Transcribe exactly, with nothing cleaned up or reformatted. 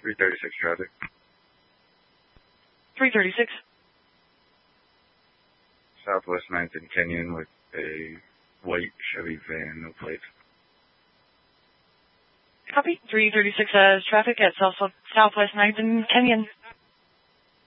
three thirty-six traffic. three thirty-six. Southwest ninth and Kenyon with a white Chevy van, no plates. Copy. three thirty-six as traffic at South Southwest ninth and Kenyon.